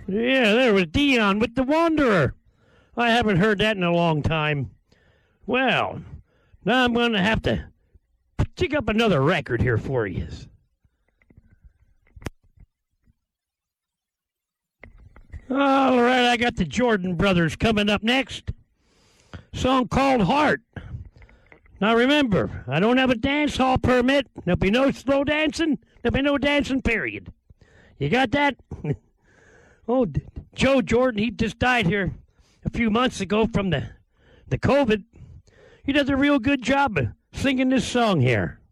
Yeah, there was Dion with The Wanderer. I haven't heard that in a long time. Well, now I'm going to have to pick up another record here for you. All right, I got the Jordan Brothers coming up next. Song called Heart. Now remember, I don't have a dance hall permit. There'll be no slow dancing. There'll be no dancing, period. You got that? Oh, Joe Jordan, he just died here a few months ago from the COVID. He does a real good job of singing this song here.